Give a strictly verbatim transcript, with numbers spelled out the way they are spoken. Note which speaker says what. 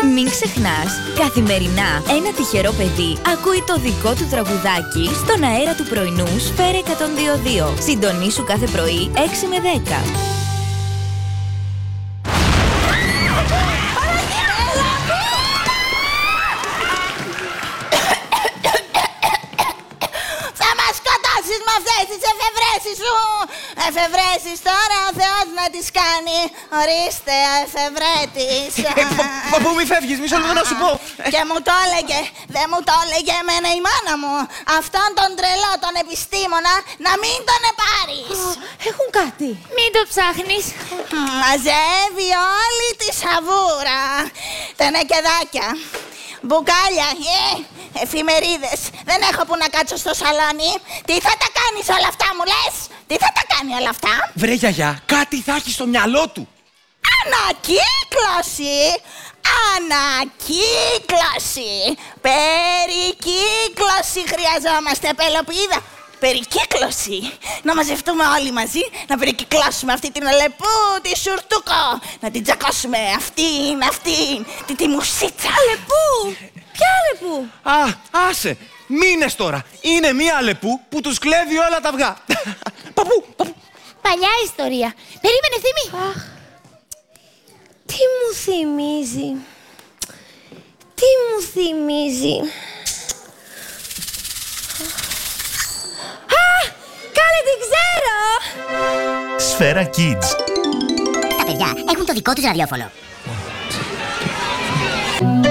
Speaker 1: Μην ξεχνάς, καθημερινά ένα τυχερό παιδί ακούει το δικό του τραγουδάκι στον αέρα του πρωινού Σφαίρα εκατόν δύο κόμμα δύο. Συντονίσου κάθε πρωί έξι με δέκα.
Speaker 2: Θα μας σκοτώσεις με αυτές τις εφευρέσεις σου! Εφευρέσεις τώρα ο Θεός να τις κάνει. Ορίστε, εφευρέτης.
Speaker 3: Παππού, μη φεύγεις, μισό λεπτό να σου πω.
Speaker 2: Και μου το έλεγε, δεν μου το έλεγε εμένα η μάνα μου, αυτόν τον τρελό τον επιστήμονα να μην τον επάρεις.
Speaker 4: Έχουν κάτι.
Speaker 1: Μην το ψάχνεις.
Speaker 2: Μαζεύει όλη τη σαβούρα. Τα νεκεδάκια, μπουκάλια, ε, εφημερίδες. Δεν έχω που να κάτσω στο σαλόνι. Τι θα τα κάνεις όλα αυτά, μου λες? Τι θα τα κάνει όλα αυτά?
Speaker 3: Βρε γιαγιά, κάτι θα έχει στο μυαλό του.
Speaker 2: Ανακύκλωση! Ανακύκλωση! Περικύκλωση χρειαζόμαστε, Πελοπίδα! Περικύκλωση! Να μαζευτούμε όλοι μαζί, να περικυκλώσουμε αυτή την Αλεπού, τη Σουρτούκο! Να την τσακώσουμε αυτήν, αυτήν, τη, τη μουσίτσα!
Speaker 4: Αλεπού! Ποια Αλεπού?
Speaker 3: Α, άσε, μήνες τώρα. Είναι μία Αλεπού που τους κλέβει όλα τα αυγά. Παππού, παππού.
Speaker 4: Παλιά ιστορία. Περίμενε, Θήμη. Αχ, τι μου θυμίζει. Τι μου θυμίζει. Α, κάλε την ξέρω.
Speaker 5: Σφαίρα Kids.
Speaker 6: Τα παιδιά έχουν το δικό τους ραδιόφωνο.